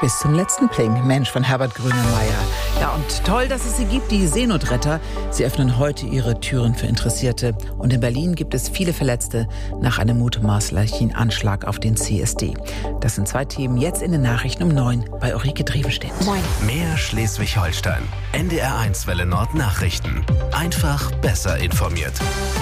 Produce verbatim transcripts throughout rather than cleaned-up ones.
Bis zum letzten Pling. Mensch, von Herbert Grönemeyer. Ja, und toll, dass es sie gibt, die Seenotretter. Sie öffnen heute ihre Türen für Interessierte. Und in Berlin gibt es viele Verletzte nach einem mutmaßlichen Anschlag auf den C S D. Das sind zwei Themen jetzt in den Nachrichten um neun bei Ulrike Drevenstedt. Moin. Mehr Schleswig-Holstein. N D R eins Welle Nord Nachrichten. Einfach besser informiert.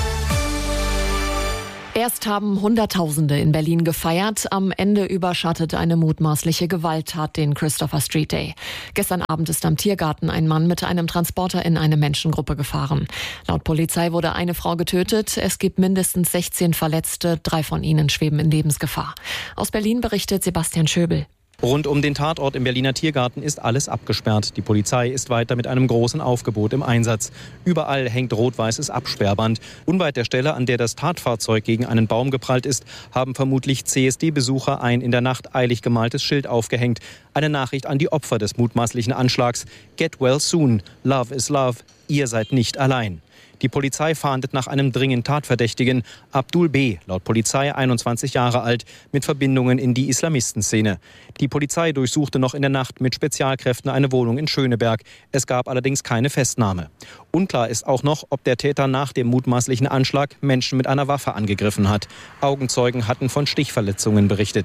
Erst haben Hunderttausende in Berlin gefeiert. Am Ende überschattet eine mutmaßliche Gewalttat den Christopher Street Day. Gestern Abend ist am Tiergarten ein Mann mit einem Transporter in eine Menschengruppe gefahren. Laut Polizei wurde eine Frau getötet. Es gibt mindestens sechzehn Verletzte. Drei von ihnen schweben in Lebensgefahr. Aus Berlin berichtet Sebastian Schöbel. Rund um den Tatort im Berliner Tiergarten ist alles abgesperrt. Die Polizei ist weiter mit einem großen Aufgebot im Einsatz. Überall hängt rot-weißes Absperrband. Unweit der Stelle, an der das Tatfahrzeug gegen einen Baum geprallt ist, haben vermutlich C S D-Besucher ein in der Nacht eilig gemaltes Schild aufgehängt. Eine Nachricht an die Opfer des mutmaßlichen Anschlags. Get well soon. Love is love. Ihr seid nicht allein. Die Polizei fahndet nach einem dringend Tatverdächtigen, Abdul B., laut Polizei einundzwanzig Jahre alt, mit Verbindungen in die Islamistenszene. Die Polizei durchsuchte noch in der Nacht mit Spezialkräften eine Wohnung in Schöneberg. Es gab allerdings keine Festnahme. Unklar ist auch noch, ob der Täter nach dem mutmaßlichen Anschlag Menschen mit einer Waffe angegriffen hat. Augenzeugen hatten von Stichverletzungen berichtet.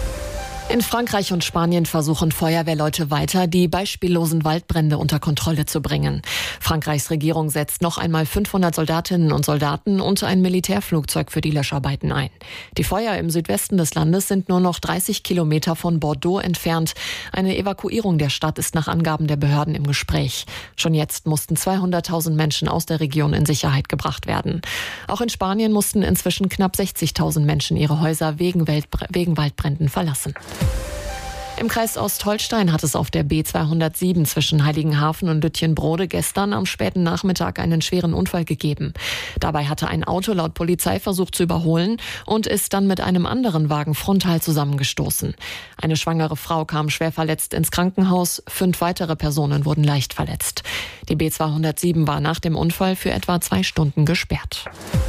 In Frankreich und Spanien versuchen Feuerwehrleute weiter, die beispiellosen Waldbrände unter Kontrolle zu bringen. Frankreichs Regierung setzt noch einmal fünfhundert Soldatinnen und Soldaten und ein Militärflugzeug für die Löscharbeiten ein. Die Feuer im Südwesten des Landes sind nur noch dreißig Kilometer von Bordeaux entfernt. Eine Evakuierung der Stadt ist nach Angaben der Behörden im Gespräch. Schon jetzt mussten zweihunderttausend Menschen aus der Region in Sicherheit gebracht werden. Auch in Spanien mussten inzwischen knapp sechzigtausend Menschen ihre Häuser wegen, Waldbr- wegen Waldbränden verlassen. Im Kreis Ostholstein hat es auf der B zweihundertsieben zwischen Heiligenhafen und Lütjenbrode gestern am späten Nachmittag einen schweren Unfall gegeben. Dabei hatte ein Auto laut Polizei versucht zu überholen und ist dann mit einem anderen Wagen frontal zusammengestoßen. Eine schwangere Frau kam schwer verletzt ins Krankenhaus, fünf weitere Personen wurden leicht verletzt. Die B zweihundertsieben war nach dem Unfall für etwa zwei Stunden gesperrt.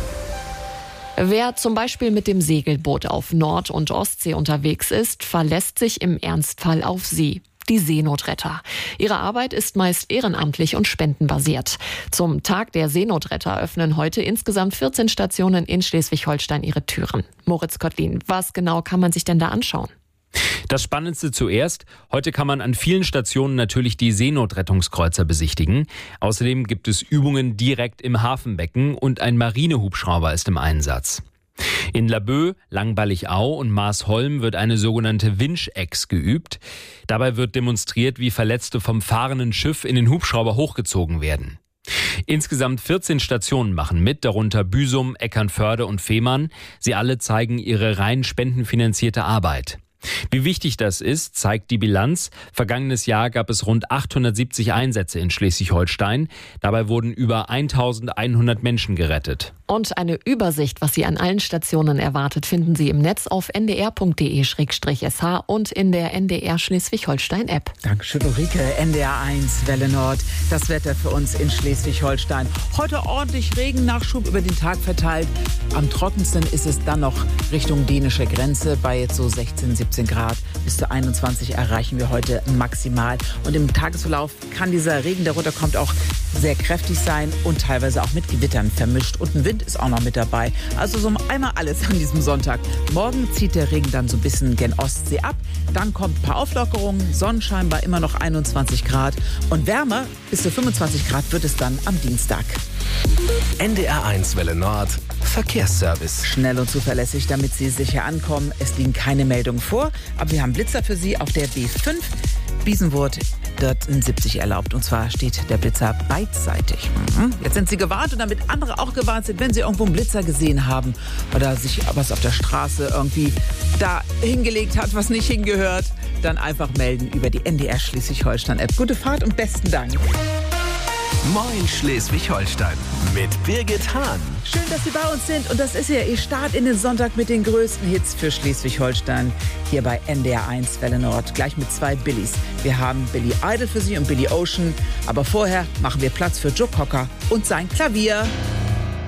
Wer zum Beispiel mit dem Segelboot auf Nord- und Ostsee unterwegs ist, verlässt sich im Ernstfall auf sie. Die Seenotretter. Ihre Arbeit ist meist ehrenamtlich und spendenbasiert. Zum Tag der Seenotretter öffnen heute insgesamt vierzehn Stationen in Schleswig-Holstein ihre Türen. Moritz Kottlin, was genau kann man sich denn da anschauen? Das Spannendste zuerst. Heute kann man an vielen Stationen natürlich die Seenotrettungskreuzer besichtigen. Außerdem gibt es Übungen direkt im Hafenbecken und ein Marinehubschrauber ist im Einsatz. In Laboe, Langballigau und Maasholm wird eine sogenannte Winch-Ex geübt. Dabei wird demonstriert, wie Verletzte vom fahrenden Schiff in den Hubschrauber hochgezogen werden. Insgesamt vierzehn Stationen machen mit, darunter Büsum, Eckernförde und Fehmarn. Sie alle zeigen ihre rein spendenfinanzierte Arbeit. Wie wichtig das ist, zeigt die Bilanz. Vergangenes Jahr gab es rund achthundertsiebzig Einsätze in Schleswig-Holstein. Dabei wurden über eintausendeinhundert Menschen gerettet. Und eine Übersicht, was Sie an allen Stationen erwartet, finden Sie im Netz auf n d r punkt d e slash s h und in der N D R Schleswig-Holstein-App. Dankeschön, Ulrike. N D R eins, Welle Nord. Das Wetter für uns in Schleswig-Holstein. Heute ordentlich Regennachschub über den Tag verteilt. Am trockensten ist es dann noch Richtung dänische Grenze bei jetzt so sechzehn, siebzehn Grad. Bis zu einundzwanzig erreichen wir heute maximal. Und im Tagesverlauf kann dieser Regen, der runterkommt, auch sehr kräftig sein und teilweise auch mit Gewittern vermischt. Und ein Wind ist auch noch mit dabei. Also so einmal alles an diesem Sonntag. Morgen zieht der Regen dann so ein bisschen gen Ostsee ab. Dann kommt ein paar Auflockerungen. Sonnenschein bei immer noch einundzwanzig Grad. Und wärmer, bis zu fünfundzwanzig Grad wird es dann am Dienstag. N D R eins Welle Nord. Verkehrsservice. Schnell und zuverlässig, damit Sie sicher ankommen. Es liegen keine Meldungen vor, aber wir haben Blitzer für Sie auf der B fünf. Biesenwurth, dort sind siebzig erlaubt. Und zwar steht der Blitzer beidseitig. Mhm. Jetzt sind Sie gewarnt und damit andere auch gewarnt sind, wenn Sie irgendwo einen Blitzer gesehen haben oder sich was auf der Straße irgendwie da hingelegt hat, was nicht hingehört, dann einfach melden über die N D R Schleswig-Holstein-App. Gute Fahrt und besten Dank. Moin Schleswig-Holstein mit Birgit Hahn. Schön, dass Sie bei uns sind und das ist ja Ihr Start in den Sonntag mit den größten Hits für Schleswig-Holstein hier bei N D R eins Welle Nord, gleich mit zwei Billys. Wir haben Billy Idol für Sie und Billy Ocean, aber vorher machen wir Platz für Joe Cocker und sein Klavier.